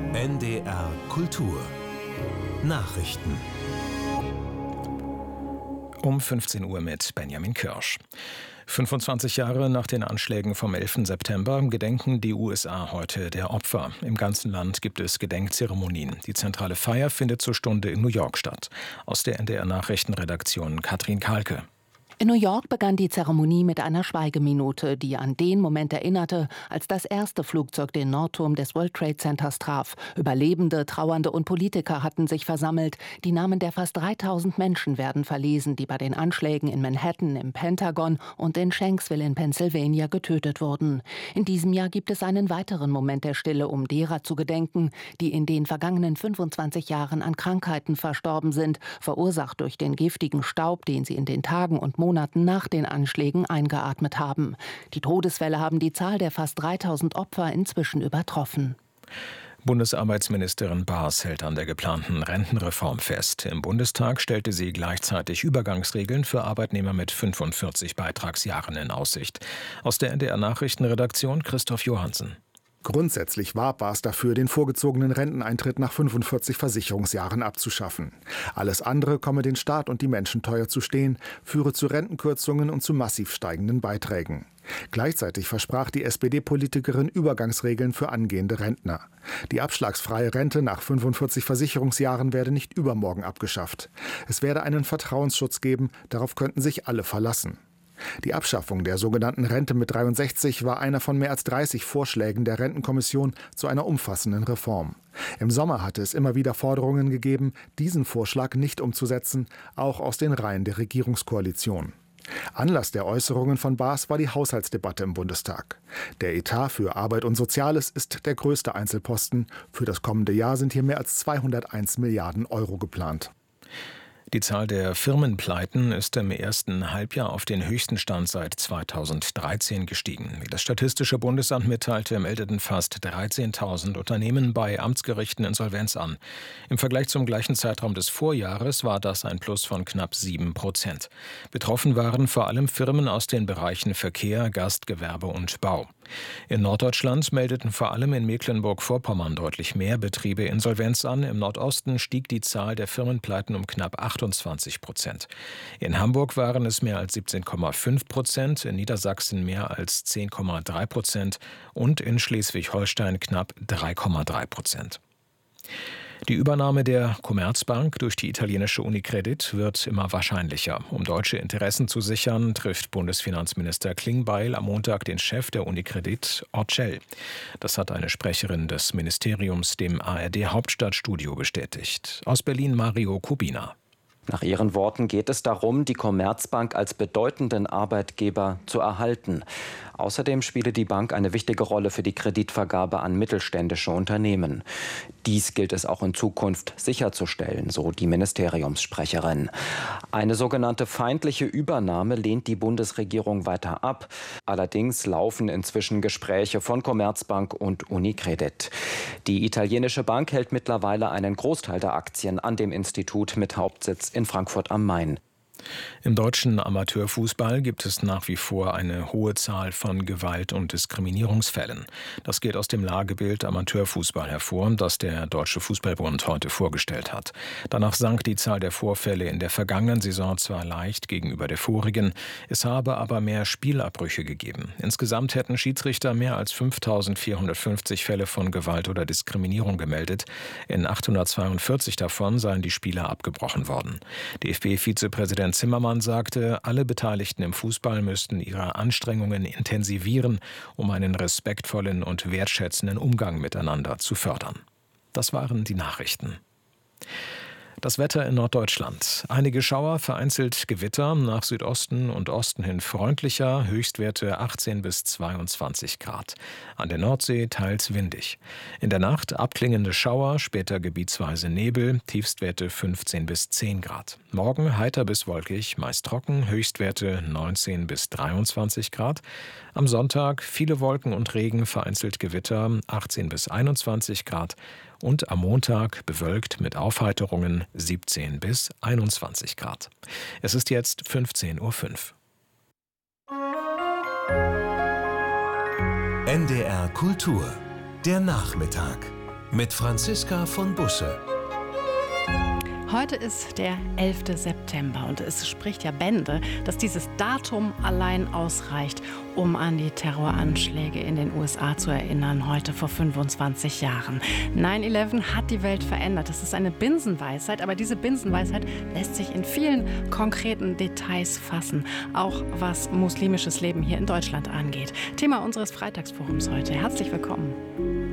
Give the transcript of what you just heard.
NDR Kultur Nachrichten um 15 Uhr mit Benjamin Kirsch. 25 Jahre nach den Anschlägen vom 11. September gedenken die USA heute der Opfer. Im ganzen Land gibt es Gedenkzeremonien. Die zentrale Feier findet zur Stunde in New York statt. Aus der NDR Nachrichtenredaktion Katrin Kahlke. In New York begann die Zeremonie mit einer Schweigeminute, die an den Moment erinnerte, als das erste Flugzeug den Nordturm des World Trade Centers traf. Überlebende, Trauernde und Politiker hatten sich versammelt. Die Namen der fast 3000 Menschen werden verlesen, die bei den Anschlägen in Manhattan, im Pentagon und in Shanksville in Pennsylvania getötet wurden. In diesem Jahr gibt es einen weiteren Moment der Stille, um derer zu gedenken, die in den vergangenen 25 Jahren an Krankheiten verstorben sind, verursacht durch den giftigen Staub, den sie in den Tagen und Monaten nach den Anschlägen eingeatmet haben. Die Todesfälle haben die Zahl der fast 3000 Opfer inzwischen übertroffen. Bundesarbeitsministerin Baas hält an der geplanten Rentenreform fest. Im Bundestag stellte sie gleichzeitig Übergangsregeln für Arbeitnehmer mit 45 Beitragsjahren in Aussicht. Aus der NDR Nachrichtenredaktion Christoph Johansen. Grundsätzlich war Baas dafür, den vorgezogenen Renteneintritt nach 45 Versicherungsjahren abzuschaffen. Alles andere komme den Staat und die Menschen teuer zu stehen, führe zu Rentenkürzungen und zu massiv steigenden Beiträgen. Gleichzeitig versprach die SPD-Politikerin Übergangsregeln für angehende Rentner. Die abschlagsfreie Rente nach 45 Versicherungsjahren werde nicht übermorgen abgeschafft. Es werde einen Vertrauensschutz geben, darauf könnten sich alle verlassen. Die Abschaffung der sogenannten Rente mit 63 war einer von mehr als 30 Vorschlägen der Rentenkommission zu einer umfassenden Reform. Im Sommer hatte es immer wieder Forderungen gegeben, diesen Vorschlag nicht umzusetzen, auch aus den Reihen der Regierungskoalition. Anlass der Äußerungen von Baas war die Haushaltsdebatte im Bundestag. Der Etat für Arbeit und Soziales ist der größte Einzelposten. Für das kommende Jahr sind hier mehr als 201 Milliarden Euro geplant. Die Zahl der Firmenpleiten ist im ersten Halbjahr auf den höchsten Stand seit 2013 gestiegen. Wie das Statistische Bundesamt mitteilte, meldeten fast 13.000 Unternehmen bei Amtsgerichten Insolvenz an. Im Vergleich zum gleichen Zeitraum des Vorjahres war das ein Plus von knapp 7%. Betroffen waren vor allem Firmen aus den Bereichen Verkehr, Gastgewerbe und Bau. In Norddeutschland meldeten vor allem in Mecklenburg-Vorpommern deutlich mehr Betriebe Insolvenz an. Im Nordosten stieg die Zahl der Firmenpleiten um knapp 28%. In Hamburg waren es mehr als 17,5%, in Niedersachsen mehr als 10,3% und in Schleswig-Holstein knapp 3,3%. Die Übernahme der Commerzbank durch die italienische Unicredit wird immer wahrscheinlicher. Um deutsche Interessen zu sichern, trifft Bundesfinanzminister Klingbeil am Montag den Chef der Unicredit, Orcel. Das hat eine Sprecherin des Ministeriums dem ARD-Hauptstadtstudio bestätigt. Aus Berlin Mario Kubina. Nach ihren Worten geht es darum, die Commerzbank als bedeutenden Arbeitgeber zu erhalten. Außerdem spiele die Bank eine wichtige Rolle für die Kreditvergabe an mittelständische Unternehmen. Dies gilt es auch in Zukunft sicherzustellen, so die Ministeriumssprecherin. Eine sogenannte feindliche Übernahme lehnt die Bundesregierung weiter ab. Allerdings laufen inzwischen Gespräche von Commerzbank und Unicredit. Die italienische Bank hält mittlerweile einen Großteil der Aktien an dem Institut mit Hauptsitz in Frankfurt am Main. Im deutschen Amateurfußball gibt es nach wie vor eine hohe Zahl von Gewalt- und Diskriminierungsfällen. Das geht aus dem Lagebild Amateurfußball hervor, das der Deutsche Fußballbund heute vorgestellt hat. Danach sank die Zahl der Vorfälle in der vergangenen Saison zwar leicht gegenüber der vorigen, es habe aber mehr Spielabbrüche gegeben. Insgesamt hätten Schiedsrichter mehr als 5.450 Fälle von Gewalt oder Diskriminierung gemeldet. In 842 davon seien die Spiele abgebrochen worden. DFB-Vizepräsident Zimmermann sagte, alle Beteiligten im Fußball müssten ihre Anstrengungen intensivieren, um einen respektvollen und wertschätzenden Umgang miteinander zu fördern. Das waren die Nachrichten. Das Wetter in Norddeutschland. Einige Schauer, vereinzelt Gewitter, nach Südosten und Osten hin freundlicher, Höchstwerte 18 bis 22 Grad. An der Nordsee teils windig. In der Nacht abklingende Schauer, später gebietsweise Nebel, Tiefstwerte 15 bis 10 Grad. Morgen heiter bis wolkig, meist trocken, Höchstwerte 19 bis 23 Grad. Am Sonntag viele Wolken und Regen, vereinzelt Gewitter 18 bis 21 Grad. Und am Montag bewölkt mit Aufheiterungen 17 bis 21 Grad. Es ist jetzt 15:05 Uhr. NDR Kultur, der Nachmittag. mit Franziska von Busse. Heute ist der 11. September und es spricht ja Bände, dass dieses Datum allein ausreicht, um an die Terroranschläge in den USA zu erinnern, heute vor 25 Jahren. 9/11 hat die Welt verändert. Das ist eine Binsenweisheit, aber diese Binsenweisheit lässt sich in vielen konkreten Details fassen, auch was muslimisches Leben hier in Deutschland angeht. Thema unseres Freitagsforums heute. Herzlich willkommen.